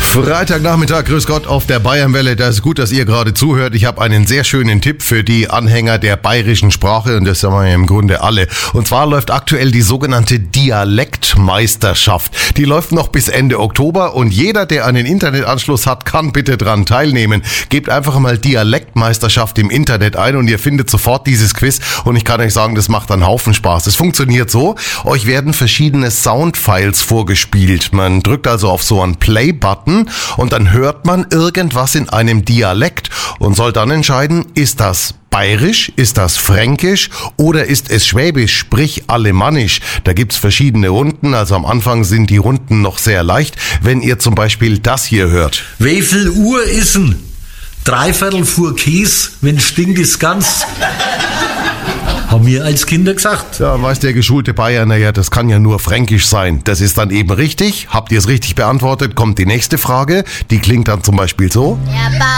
Freitagnachmittag, grüß Gott, auf der Bayernwelle. Das ist gut, dass ihr gerade zuhört. Ich habe einen sehr schönen Tipp für die Anhänger der bayerischen Sprache und das sind wir ja im Grunde alle. Und zwar läuft aktuell die sogenannte Dialektmeisterschaft. Die läuft noch bis Ende Oktober und jeder, der einen Internetanschluss hat, kann bitte dran teilnehmen. Gebt einfach mal Dialektmeisterschaft im Internet ein und ihr findet sofort dieses Quiz und ich kann euch sagen, das macht einen Haufen Spaß. Es funktioniert so, euch werden verschiedene Soundfiles vorgespielt. Man drückt also auf so einen Play-Button und dann hört man irgendwas in einem Dialekt und soll dann entscheiden, ist das Bayerisch, ist das Fränkisch oder ist es Schwäbisch, sprich Alemannisch. Da gibt's verschiedene Runden, also am Anfang sind die Runden noch sehr leicht. Wenn ihr zum Beispiel das hier hört. Wie viel Uhr ist 3/4 Fuhr Käse, wenn stinkt es ganz? Haben wir als Kinder gesagt. Ja, weiß der geschulte Bayer, naja, das kann ja nur Fränkisch sein. Das ist dann eben richtig. Habt ihr es richtig beantwortet, kommt die nächste Frage. Die klingt dann zum Beispiel so. Der